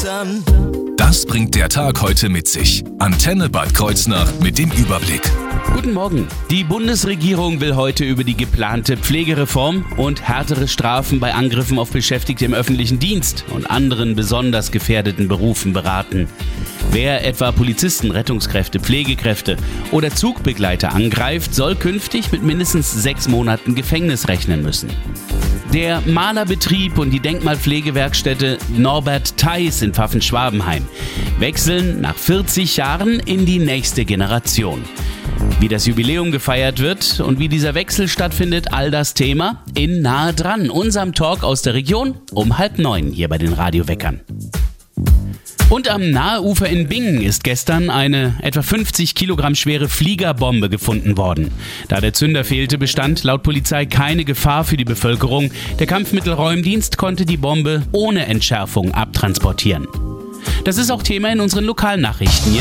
dann. Das bringt der Tag heute mit sich. Antenne Bad Kreuznach mit dem Überblick. Guten Morgen. Die Bundesregierung will heute über die geplante Pflegereform und härtere Strafen bei Angriffen auf Beschäftigte im öffentlichen Dienst und anderen besonders gefährdeten Berufen beraten. Wer etwa Polizisten, Rettungskräfte, Pflegekräfte oder Zugbegleiter angreift, soll künftig mit mindestens 6 Monaten Gefängnis rechnen müssen. Der Malerbetrieb und die Denkmalpflegewerkstätte Norbert Theis in Pfaffen-Schwabenheim wechseln nach 40 Jahren in die nächste Generation. Wie das Jubiläum gefeiert wird und wie dieser Wechsel stattfindet, all das Thema in Nahe dran, unserem Talk aus der Region um 8:30 hier bei den Radioweckern. Und am Naheufer in Bingen ist gestern eine etwa 50 Kilogramm schwere Fliegerbombe gefunden worden. Da der Zünder fehlte, bestand laut Polizei keine Gefahr für die Bevölkerung. Der Kampfmittelräumdienst konnte die Bombe ohne Entschärfung abtransportieren. Das ist auch Thema in unseren Lokalnachrichten.